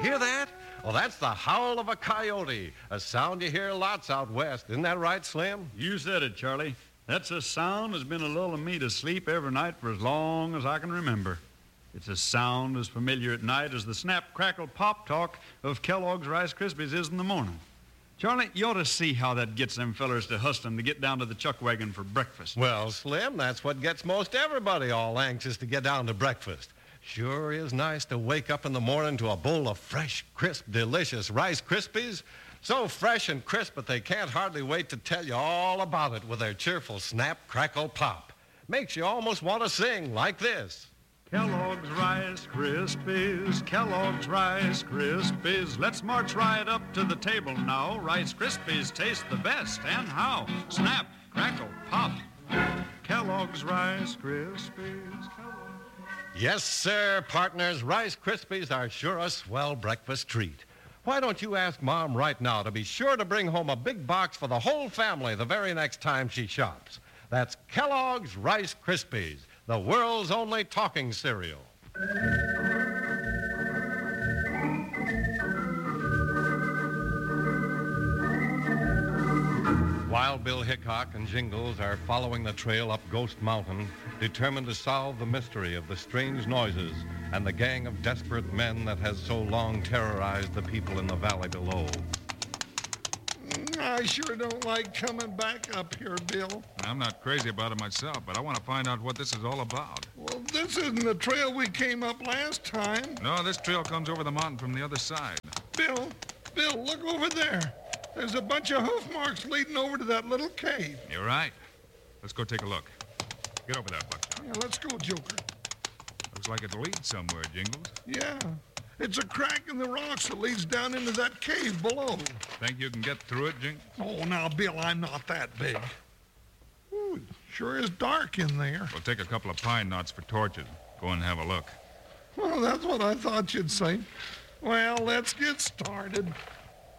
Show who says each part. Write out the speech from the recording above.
Speaker 1: Hear that? Well, that's the howl of a coyote, a sound you hear lots out west. Isn't that right, Slim?
Speaker 2: You said it, Charlie. That's a sound that's been a lulling me to sleep every night for as long as I can remember. It's a sound as familiar at night as the snap, crackle, pop talk of Kellogg's Rice Krispies is in the morning. Charlie, you ought to see how that gets them fellers to hustlin' to get down to the chuck wagon for breakfast.
Speaker 1: Well, Slim, that's what gets most everybody all anxious to get down to breakfast. Sure is nice to wake up in the morning to a bowl of fresh, crisp, delicious Rice Krispies. So fresh and crisp that they can't hardly wait to tell you all about it with their cheerful snap, crackle, pop. Makes you almost want to sing like this.
Speaker 2: Kellogg's Rice Krispies, Kellogg's Rice Krispies. Let's march right up to the table now. Rice Krispies taste the best, and how? Snap, crackle, pop. Kellogg's Rice Krispies.
Speaker 1: Yes, sir, partners. Rice Krispies are sure a swell breakfast treat. Why don't you ask Mom right now to be sure to bring home a big box for the whole family the very next time she shops? That's Kellogg's Rice Krispies, the world's only talking cereal. Wild Bill Hickok and Jingles are following the trail up Ghost Mountain, determined to solve the mystery of the strange noises and the gang of desperate men that has so long terrorized the people in the valley below.
Speaker 3: I sure don't like coming back up here, Bill.
Speaker 4: I'm not crazy about it myself, but I want to find out what this is all about.
Speaker 3: Well, this isn't the trail we came up last time.
Speaker 4: No, this trail comes over the mountain from the other side.
Speaker 3: Bill, look over there. There's a bunch of hoof marks leading over to that little cave.
Speaker 4: You're right. Let's go take a look. Get over there, Buckshot.
Speaker 3: Yeah, let's go, Joker.
Speaker 4: Looks like it leads somewhere, Jingles.
Speaker 3: Yeah. It's a crack in the rocks that leads down into that cave below.
Speaker 4: Think you can get through it, Jingles?
Speaker 3: Oh, now, Bill, I'm not that big. Ooh, it sure is dark in there.
Speaker 4: We'll take a couple of pine knots for torches. Go and have a look.
Speaker 3: Well, that's what I thought you'd say. Well, let's get started.